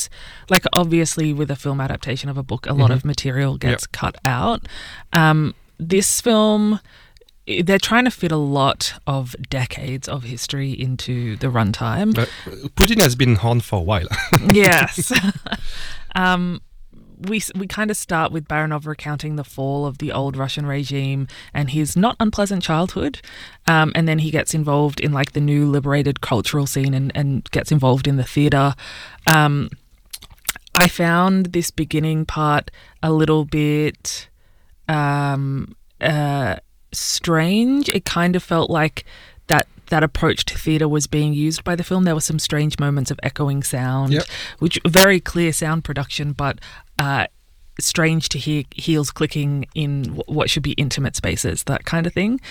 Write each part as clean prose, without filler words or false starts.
it's like, obviously with a film adaptation of a book, a lot of material gets cut out. This film, they're trying to fit a lot of decades of history into the runtime. Putin has been on for a while. Yes. We kind of start with Baranov recounting the fall of the old Russian regime and his not unpleasant childhood. And then he gets involved in like the new liberated cultural scene and gets involved in the theatre. I found this beginning part a little bit strange. It kind of felt like that approach to theatre was being used by the film. There were some strange moments of echoing sound, which very clear sound production, but strange to hear heels clicking in what should be intimate spaces, that kind of thing.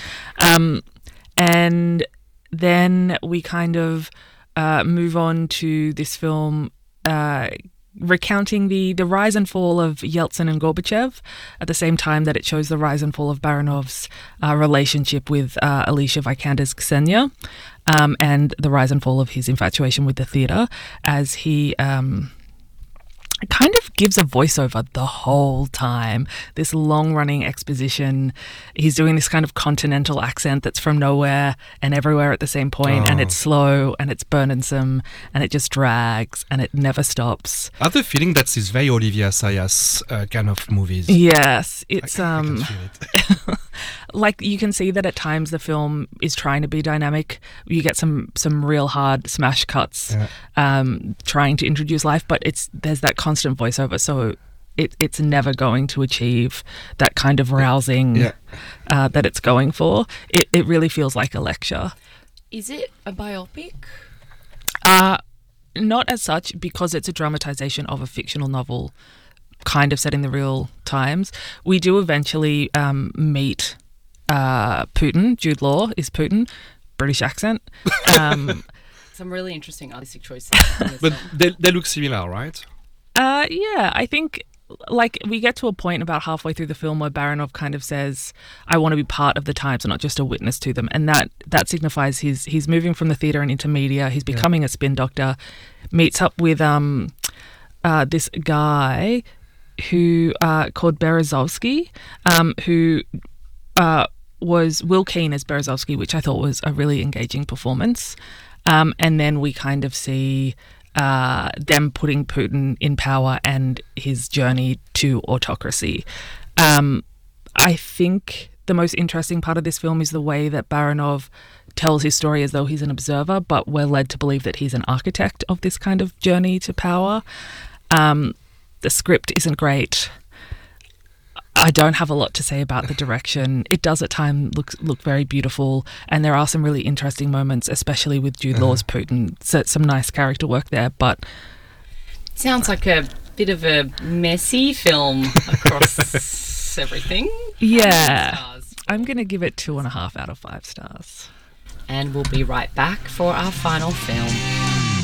And then we kind of move on to this film recounting the rise and fall of Yeltsin and Gorbachev at the same time that it shows the rise and fall of Baranov's relationship with Alicia Vikander's Ksenia, and the rise and fall of his infatuation with the theatre, as he kind of gives a voiceover the whole time. This long-running exposition. He's doing this kind of continental accent that's from nowhere and everywhere at the same point, and it's slow and it's burdensome and it just drags and it never stops. I have the feeling that this very Olivia Assayas kind of movies. Yes, it's I can feel it. like you can see that at times the film is trying to be dynamic. You get some real hard smash cuts, trying to introduce life, but there's that constant voiceover, so it's never going to achieve that kind of rousing that it's going for. It really feels like a lecture. Is it a biopic? Not as such, because it's a dramatization of a fictional novel kind of set in the real times. We do eventually meet Putin. Jude Law is Putin, British accent. Some really interesting artistic choices. But they look similar, right? Yeah, I think like we get to a point about halfway through the film where Baranov kind of says, I want to be part of the times and not just a witness to them. And that signifies he's moving from the theatre and into media. He's becoming a spin doctor, meets up with this guy who called Berezovsky, who was Will Keane as Berezovsky, which I thought was a really engaging performance. And then we kind of see them putting Putin in power and his journey to autocracy. I think the most interesting part of this film is the way that Baranov tells his story as though he's an observer, but we're led to believe that he's an architect of this kind of journey to power. The script isn't great. I don't have a lot to say about the direction. It does at times look very beautiful, and there are some really interesting moments, especially with Jude Law's Putin. So some nice character work there, but sounds like a bit of a messy film across everything. Yeah, I'm going to give it 2.5 out of 5 stars. And we'll be right back for our final film.